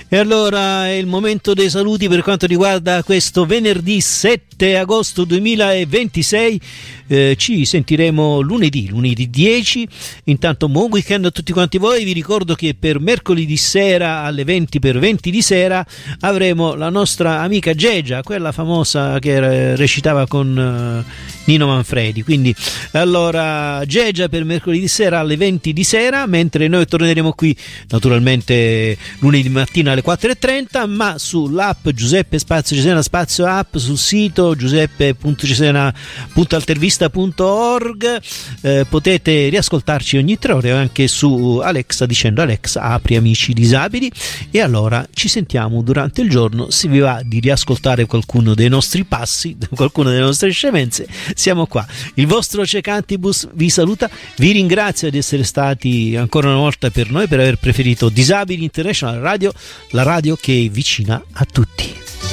E allora è il momento dei saluti per quanto riguarda questo venerdì 7 agosto 2026. Ci sentiremo lunedì 10. Intanto buon weekend a tutti quanti voi. Vi ricordo che per mercoledì sera alle 20 per 20 di sera avremo la nostra amica Gegia, quella famosa che recitava con Nino Manfredi. Quindi allora Gegia per mercoledì sera alle 20 di sera, mentre noi torneremo qui naturalmente lunedì mattina alle 4:30, ma sull'app Giuseppe Spazio Cesena Spazio App, sul sito giuseppe.cesena.altervista.org potete riascoltarci ogni 3 ore, anche su Alexa dicendo Alexa apri Amici Disabili, e allora ci sentiamo durante il giorno. Se vi va di riascoltare qualcuno dei nostri passi, qualcuno delle nostre scemenze, siamo qua. Il vostro Cecantibus vi saluta, vi ringrazio di essere stati ancora una volta per noi, per aver preferito Disabili International Radio, la radio che è vicina a tutti.